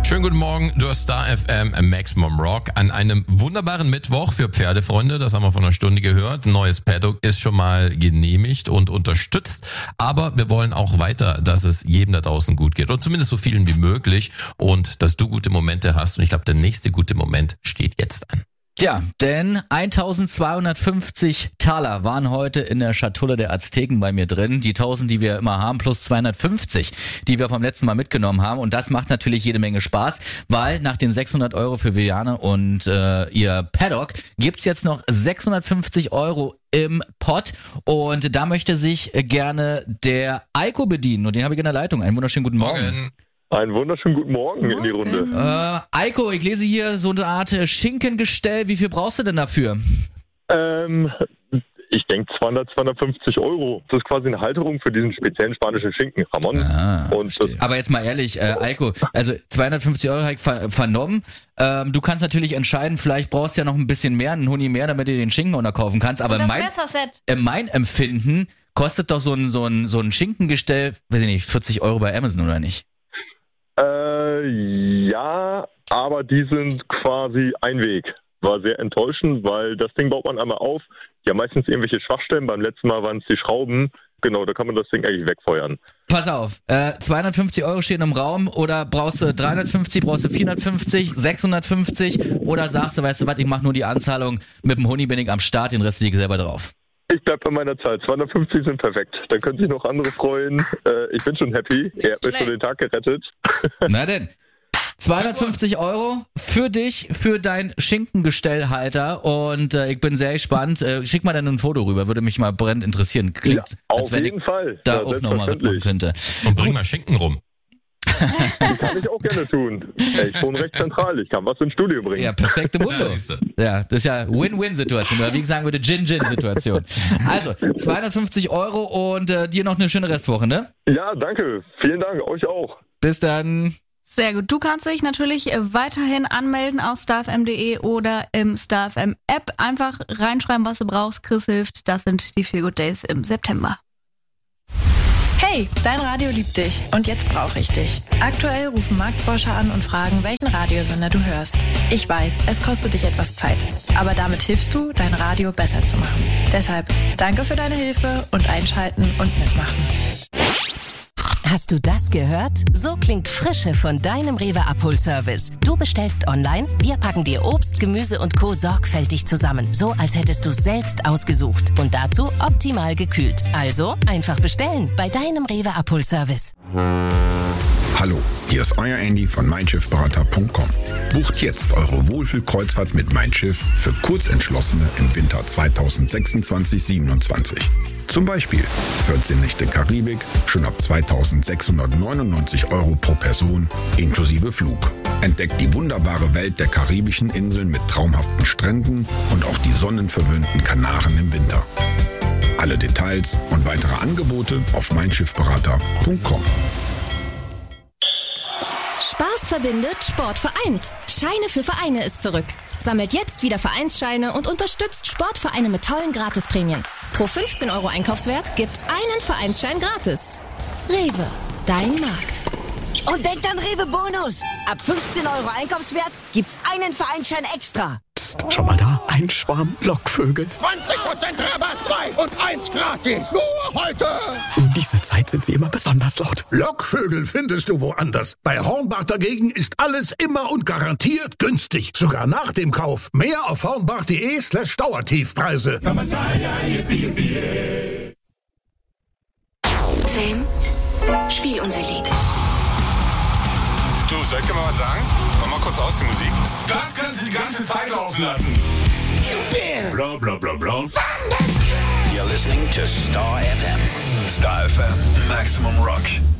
Schönen guten Morgen, du hast Star FM Maximum Rock an einem wunderbaren Mittwoch für Pferdefreunde. Das haben wir vor einer Stunde gehört. Ein neues Paddock ist schon mal genehmigt und unterstützt. Aber wir wollen auch weiter, dass es jedem da draußen gut geht. Und zumindest so vielen wie möglich. Und dass du gute Momente hast. Und ich glaube, der nächste gute Moment steht jetzt an. Ja, denn 1250 Taler waren heute in der Schatulle der Azteken bei mir drin. Die 1000, die wir immer haben, plus 250, die wir vom letzten Mal mitgenommen haben. Und das macht natürlich jede Menge Spaß, weil nach den 600 Euro für Viviane und ihr Paddock gibt's jetzt noch 650 Euro im Pott. Und da möchte sich gerne der Eiko bedienen. Und den habe ich in der Leitung. Einen wunderschönen guten Morgen. Einen wunderschönen guten Morgen in die Runde. Eiko, ich lese hier so eine Art Schinkengestell. Wie viel brauchst du denn dafür? Ich denke 250 Euro. Das ist quasi eine Halterung für diesen speziellen spanischen Schinken, Ramon. Aber jetzt mal ehrlich, Eiko, also 250 Euro habe ich vernommen. Du kannst natürlich entscheiden, vielleicht brauchst du ja noch ein bisschen mehr, einen Huni mehr, damit du den Schinken unterkaufen kannst. Aber mein Empfinden kostet doch so ein Schinkengestell, weiß ich nicht, 40 Euro bei Amazon oder nicht? Ja, aber die sind quasi ein Weg. War sehr enttäuschend, weil das Ding baut man einmal auf. Ja, meistens irgendwelche Schwachstellen. Beim letzten Mal waren es die Schrauben. Genau, da kann man das Ding eigentlich wegfeuern. Pass auf, 250 Euro stehen im Raum oder brauchst du 350, brauchst du 450, 650 oder sagst du, weißt du was, ich mache nur die Anzahlung, mit dem Huni bin ich am Start, den Rest liege ich selber drauf. Ich bleib bei meiner Zahl. 250 sind perfekt. Da können sich noch andere freuen. Ich bin schon happy. Er hat mir schon den Tag gerettet. Na denn. 250 Euro für dich, für dein Schinkengestellhalter und ich bin sehr gespannt. Schick mal dann ein Foto rüber, würde mich mal brennend interessieren. Klingt, ja, als wenn ich da ja, auch nochmal was machen könnte. Und bring mal Schinken rum. Das kann ich auch gerne tun. Ich wohne recht zentral, ich kann was ins Studio bringen. Ja, perfekte Mundo. Ja, das ist ja Win-Win-Situation, oder wie ich sagen würde, Gin-Gin-Situation. Also, 250 Euro und dir noch eine schöne Restwoche, ne? Ja, danke. Vielen Dank, euch auch. Bis dann. Sehr gut. Du kannst dich natürlich weiterhin anmelden auf starfm.de oder im StarFM App. Einfach reinschreiben, was du brauchst. Chris hilft. Das sind die Feel Good Days im September. Hey, dein Radio liebt dich und jetzt brauche ich dich. Aktuell rufen Marktforscher an und fragen, welchen Radiosender du hörst. Ich weiß, es kostet dich etwas Zeit, aber damit hilfst du, dein Radio besser zu machen. Deshalb danke für deine Hilfe und einschalten und mitmachen. Hast du das gehört? So klingt Frische von deinem Rewe-Abholservice. Du bestellst online, wir packen dir Obst, Gemüse und Co. sorgfältig zusammen. So, als hättest du es selbst ausgesucht. Und dazu optimal gekühlt. Also einfach bestellen bei deinem Rewe-Abholservice. Hallo, hier ist euer Andy von meinschiffberater.com. Bucht jetzt eure Wohlfühlkreuzfahrt mit Mein Schiff für Kurzentschlossene im Winter 2026-27. Zum Beispiel 14 Nächte Karibik, schon ab 2.699 Euro pro Person, inklusive Flug. Entdeckt die wunderbare Welt der karibischen Inseln mit traumhaften Stränden und auch die sonnenverwöhnten Kanaren im Winter. Alle Details und weitere Angebote auf meinschiffberater.com. Spaß verbindet, Sport vereint. Scheine für Vereine ist zurück. Sammelt jetzt wieder Vereinsscheine und unterstützt Sportvereine mit tollen Gratisprämien. Pro 15 Euro Einkaufswert gibt's einen Vereinsschein gratis. Rewe, dein Markt. Und denkt an Rewe Bonus. Ab 15 Euro Einkaufswert gibt's einen Vereinsschein extra. Psst, schau mal da. Ein Schwarm Lockvögel. 20% Rabatt, 2 und 1 gratis. Nur heute. In dieser Zeit sind sie immer besonders laut. Lockvögel findest du woanders. Bei Hornbach dagegen ist alles immer und garantiert günstig. Sogar nach dem Kauf. Mehr auf hornbach.de/Dauertiefpreise. Sam, spiel unser Lied. Du, soll ich dir mal was sagen? Mach mal kurz aus die Musik. Das kannst du die ganze Zeit laufen lassen. Bla bla bla bla. You're listening to Star FM. Star FM, Maximum Rock.